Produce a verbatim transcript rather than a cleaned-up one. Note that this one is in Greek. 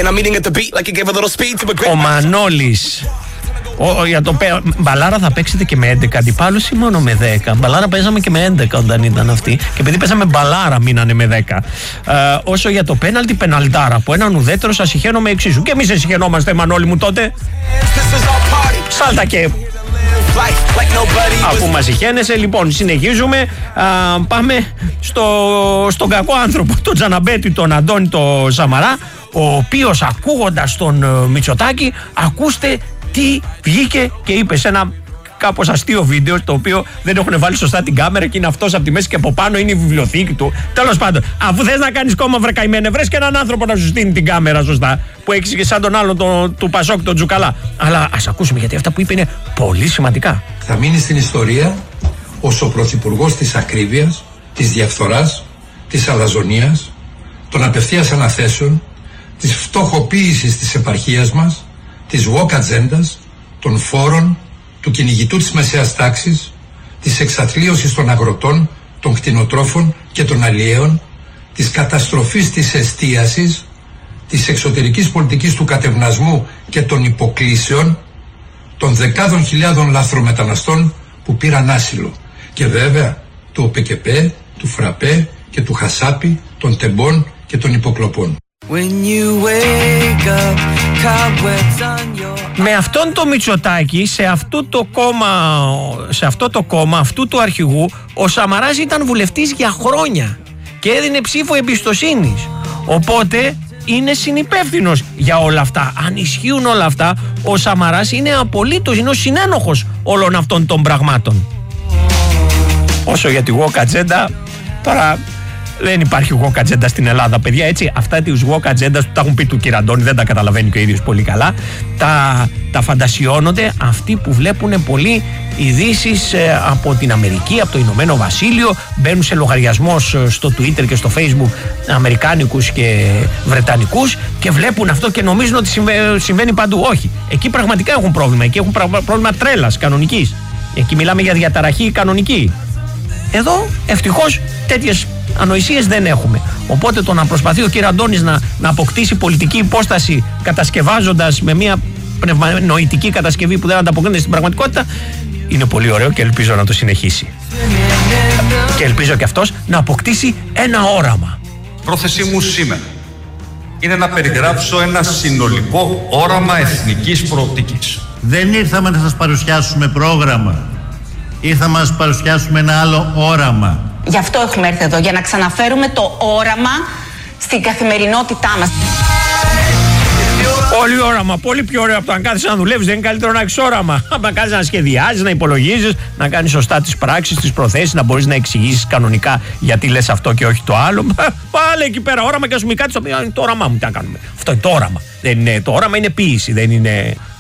Ο Μανώλης. Ο, για το πέ... Μπαλάρα θα παίξετε και με έντεκα αντιπάλους ή μόνο με δέκα? Μπαλάρα παίζαμε και με έντεκα όταν ήταν αυτή. Και επειδή παίζαμε μπαλάρα, μείνανε με δέκα. Ε, όσο για το πέναλτι, πεναλτάρα. Από έναν ουδέτερο σας συχαίνομαι εξίσου. Και εμείς σε συχαινόμαστε, Μανώλη μου, τότε. Σάλτα και. Αφού μας συχαίνεσαι, λοιπόν, συνεχίζουμε. Α, πάμε στο, στον κακό άνθρωπο, τον Τζαναμπέτη, τον Αντώνη το Σαμαρά, ο οποίος ακούγοντας τον Μητσοτάκη, ακούστε τι βγήκε και είπε σε ένα κάπως αστείο βίντεο, το οποίο δεν έχουν βάλει σωστά την κάμερα και είναι αυτός από τη μέση και από πάνω είναι η βιβλιοθήκη του. Τέλος πάντων, αφού θες να κάνεις κόμμα, βρε καημένε, βρες και έναν άνθρωπο να σου στείλει την κάμερα σωστά, που έχεις και σαν τον άλλον το, του Πασόκ, τον Τζουκαλά. Αλλά ας ακούσουμε, γιατί αυτά που είπε είναι πολύ σημαντικά. Θα μείνει στην ιστορία ως ο πρωθυπουργός της ακρίβειας, της διαφθοράς, της αλαζονίας, των απευθείας αναθέσεων, της φτωχοποίησης της επαρχίας μας, της woke ατζέντας, των φόρων, του κυνηγητού της μεσαίας τάξης, της εξαθλίωσης των αγροτών, των κτηνοτρόφων και των αλλιέων, της καταστροφής της εστίασης, της εξωτερικής πολιτικής του κατευνασμού και των υποκλήσεων, των δεκάδων χιλιάδων λαθρομεταναστών που πήραν άσυλο και βέβαια του ΟΠΕΚΕΠΕ, του ΦΡΑΠΕ και του Χασάπη, των τεμπών και των υποκλοπών. Με αυτόν το Μητσοτάκη, σε αυτό το κόμμα, σε αυτό το κόμμα αυτού του αρχηγού, ο Σαμαράς ήταν βουλευτής για χρόνια και έδινε ψήφο εμπιστοσύνης. Οπότε είναι συνυπεύθυνος για όλα αυτά. Αν ισχύουν όλα αυτά, ο Σαμαράς είναι απολύτως, είναι ο συνένοχος όλων αυτών των πραγμάτων. Όσο για τη woke agenda, τώρα δεν υπάρχει woke agenda στην Ελλάδα, παιδιά, έτσι. Αυτά τις woke agendas που τα έχουν πει του κ. Αντώνη, δεν τα καταλαβαίνει και ο ίδιος πολύ καλά. Τα, τα φαντασιώνονται αυτοί που βλέπουν πολύ ειδήσεις ε, από την Αμερική, από το Ηνωμένο Βασίλειο. Μπαίνουν σε λογαριασμός στο Twitter και στο Facebook αμερικάνικους και βρετανικούς και βλέπουν αυτό και νομίζουν ότι συμβαίνει, συμβαίνει παντού. Όχι. Εκεί πραγματικά έχουν πρόβλημα. Εκεί έχουν πρόβλημα τρέλας κανονικής. Εκεί μιλάμε για διαταραχή κανονική. Εδώ ευτυχώς τέτοιες ανοησίες δεν έχουμε. Οπότε το να προσπαθεί ο κ. Αντώνης να, να αποκτήσει πολιτική υπόσταση κατασκευάζοντας με μια πνευματική κατασκευή που δεν ανταποκρίνεται στην πραγματικότητα, είναι πολύ ωραίο και ελπίζω να το συνεχίσει. Και ελπίζω και αυτός να αποκτήσει ένα όραμα. Πρόθεσή μου σήμερα είναι να περιγράψω ένα συνολικό όραμα εθνικής προοπτικής. Δεν ήρθαμε να σας παρουσιάσουμε πρόγραμμα. Ήρθαμε να σας παρουσιάσουμε ένα άλλο όραμα. Γι' αυτό έχουμε έρθει εδώ, για να ξαναφέρουμε το όραμα στην καθημερινότητά μας. Πολύ όραμα, πολύ πιο ωραίο από το αν κάθεσαι να δουλεύεις. Δεν είναι καλύτερο να έχεις όραμα. Να κάνεις να σχεδιάζεις, να υπολογίζεις, να κάνεις σωστά τις πράξεις, τις προθέσεις, να μπορείς να εξηγήσεις κανονικά γιατί λες αυτό και όχι το άλλο. Πάλι εκεί πέρα όραμα και ας μου κάτι στο οποίο είναι το όραμά μου. Τι να κάνουμε. Αυτό είναι το όραμα. Δεν είναι, το όραμα είναι ποίηση, δεν είναι